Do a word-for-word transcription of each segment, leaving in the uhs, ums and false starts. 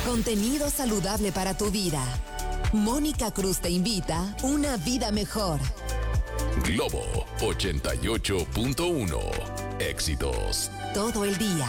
Contenido saludable para tu vida. Mónica Cruz te invita a una vida mejor. Globo ochenta y ocho punto uno. Éxitos todo el día.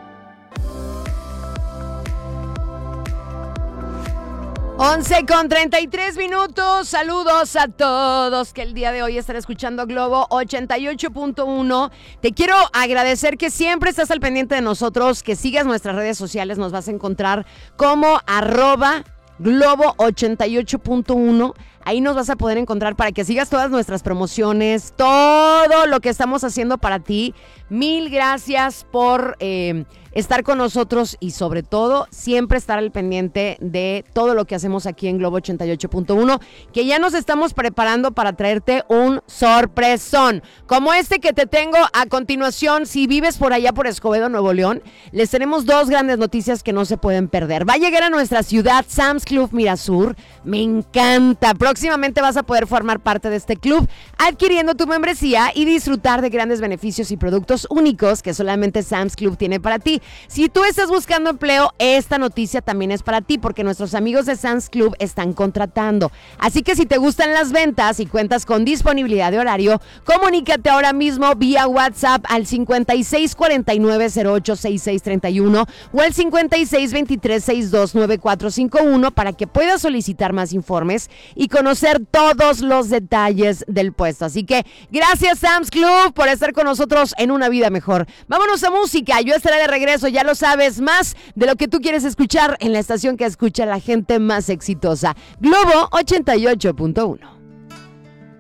once con treinta y tres minutos. Saludos a todos que el día de hoy están escuchando Globo ochenta y ocho punto uno. Te quiero agradecer que siempre estás al pendiente de nosotros, que sigas nuestras redes sociales. Nos vas a encontrar como arroba Globo ochenta y ocho punto uno. Ahí nos vas a poder encontrar para que sigas todas nuestras promociones, todo lo que estamos haciendo para ti. Mil gracias por eh, estar con nosotros y sobre todo siempre estar al pendiente de todo lo que hacemos aquí en Globo ochenta y ocho punto uno, que ya nos estamos preparando para traerte un sorpresón, como este que te tengo a continuación. Si vives por allá por Escobedo, Nuevo León, les tenemos dos grandes noticias que no se pueden perder. Va a llegar a nuestra ciudad Sam's Club Mirasur. Me encanta. Próximamente vas a poder formar parte de este club adquiriendo tu membresía y disfrutar de grandes beneficios y productos únicos que solamente Sam's Club tiene para ti. Si tú estás buscando empleo, esta noticia también es para ti porque nuestros amigos de Sam's Club están contratando. Así que si te gustan las ventas y cuentas con disponibilidad de horario, comunícate ahora mismo vía WhatsApp al cincuenta y seis cuarenta y nueve cero ocho sesenta y seis treinta y uno o al cincuenta y seis veintitrés sesenta y dos noventa y cuatro cincuenta y uno para que puedas solicitar más informes y conocer todos los detalles del puesto. Así que gracias Sam's Club por estar con nosotros en una vida mejor. Vámonos a música, yo estaré de regreso, ya lo sabes, más de lo que tú quieres escuchar en la estación que escucha la gente más exitosa, Globo ochenta y ocho punto uno.